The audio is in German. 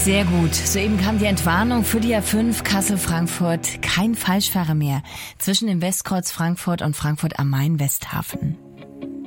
Sehr gut. Soeben kam die Entwarnung für die A5 Kassel-Frankfurt. Kein Falschfahrer mehr zwischen dem Westkreuz Frankfurt und Frankfurt am Main-Westhafen.